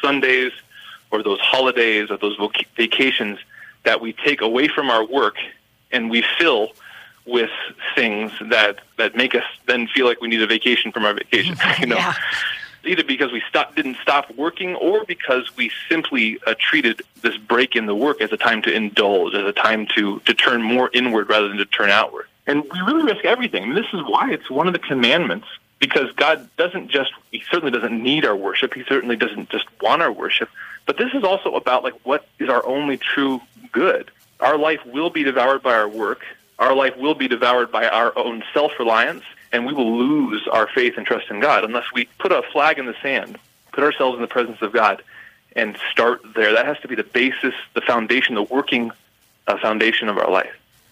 Sundays or those holidays or those vacations that we take away from our work and we fill with things that make us then feel like we need a vacation from our vacation. Yeah. Either because we didn't stop working or because we simply treated this break in the work as a time to indulge, as a time to turn more inward rather than to turn outward. And we really risk everything. And this is why it's one of the commandments, because God He certainly doesn't need our worship. He certainly doesn't just want our worship. But this is also about what is our only true good. Our life will be devoured by our work. Our life will be devoured by our own self-reliance, and we will lose our faith and trust in God unless we put a flag in the sand, put ourselves in the presence of God, and start there. That has to be the basis, the foundation, the working foundation of our life.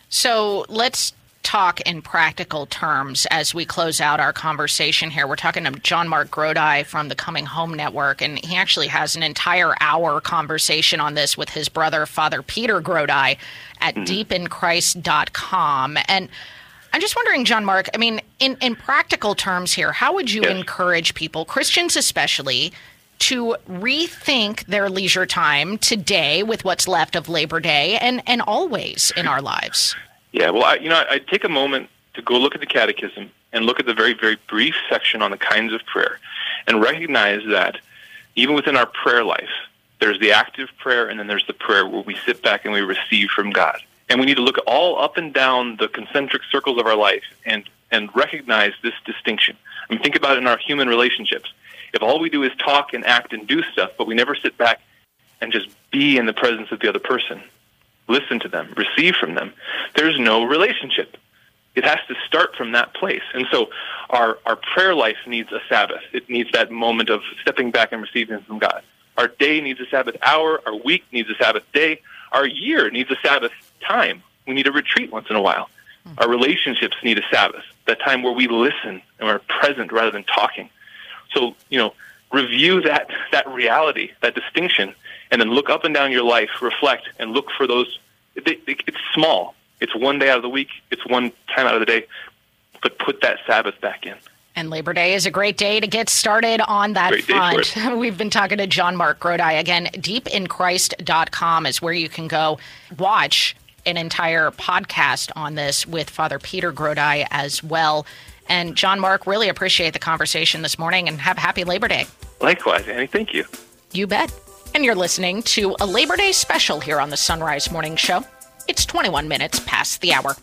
So let's talk in practical terms as we close out our conversation here. We're talking to John Mark Grodi from the Coming Home Network, and he actually has an entire hour conversation on this with his brother, Father Peter Grodi, at deepinchrist.com. And I'm just wondering, John Mark, I mean, in practical terms here, how would you encourage people, Christians especially, to rethink their leisure time today with what's left of Labor Day and always in our lives? Yeah, well, I'd take a moment to go look at the Catechism and look at the very, very brief section on the kinds of prayer and recognize that even within our prayer life, there's the active prayer and then there's the prayer where we sit back and we receive from God. And we need to look all up and down the concentric circles of our life and recognize this distinction. I mean, think about it in our human relationships. If all we do is talk and act and do stuff, but we never sit back and just be in the presence of the other person, listen to them, receive from them, there's no relationship. It has to start from that place. And so our prayer life needs a Sabbath. It needs that moment of stepping back and receiving from God. Our day needs a Sabbath hour. Our week needs a Sabbath day. Our year needs a Sabbath time. We need a retreat once in a while. Our relationships need a Sabbath, that time where we listen and we're present rather than talking. So, review that reality, that distinction, and then look up and down your life, reflect, and look for those. It's small. It's one day out of the week. It's one time out of the day. But put that Sabbath back in. And Labor Day is a great day to get started on that front. We've been talking to John Mark Grodi. Again, deepinchrist.com is where you can go watch an entire podcast on this with Father Peter Grodi as well. And John Mark, really appreciate the conversation this morning and have a happy Labor Day. Likewise, Annie. Thank you. You bet. And you're listening to a Labor Day special here on the Sunrise Morning Show. It's 21 minutes past the hour.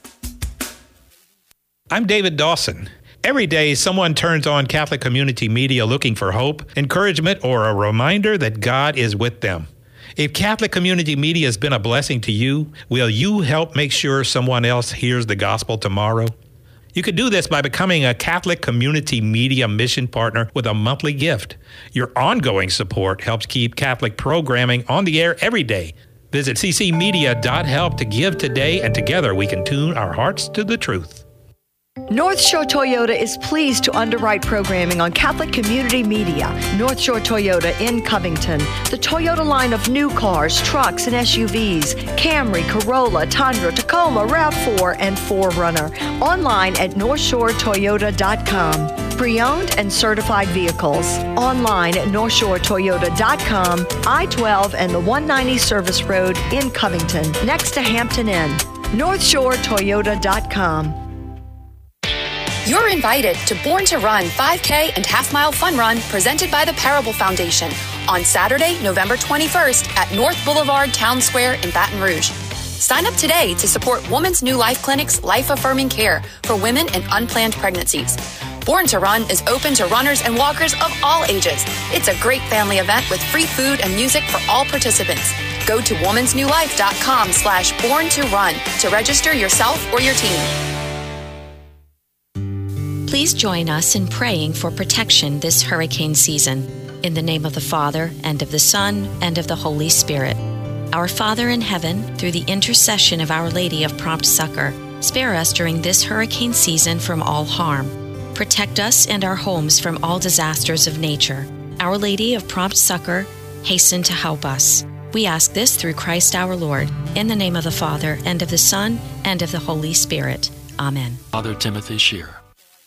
I'm David Dawson. Every day, someone turns on Catholic community media looking for hope, encouragement, or a reminder that God is with them. If Catholic community media has been a blessing to you, will you help make sure someone else hears the gospel tomorrow? You could do this by becoming a Catholic community media mission partner with a monthly gift. Your ongoing support helps keep Catholic programming on the air every day. Visit ccmedia.help to give today, and together we can tune our hearts to the truth. North Shore Toyota is pleased to underwrite programming on Catholic Community Media. North Shore Toyota in Covington. The Toyota line of new cars, trucks, and SUVs. Camry, Corolla, Tundra, Tacoma, RAV4, and 4Runner. Online at NorthShoreToyota.com. Pre-owned and certified vehicles. Online at NorthShoreToyota.com. I-12 and the 190 Service Road in Covington, next to Hampton Inn. NorthShoreToyota.com. You're invited to Born to Run 5K and half-mile fun run presented by the Parable Foundation on Saturday, November 21st at North Boulevard Town Square in Baton Rouge. Sign up today to support Woman's New Life Clinic's life-affirming care for women in unplanned pregnancies. Born to Run is open to runners and walkers of all ages. It's a great family event with free food and music for all participants. Go to womansnewlife.com/born-to-run to register yourself or your team. Please join us in praying for protection this hurricane season. In the name of the Father, and of the Son, and of the Holy Spirit. Our Father in heaven, through the intercession of Our Lady of Prompt Succor, spare us during this hurricane season from all harm. Protect us and our homes from all disasters of nature. Our Lady of Prompt Succor, hasten to help us. We ask this through Christ our Lord, in the name of the Father, and of the Son, and of the Holy Spirit. Amen. Father Timothy Shearer.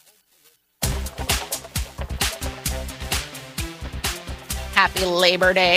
Happy Labor Day.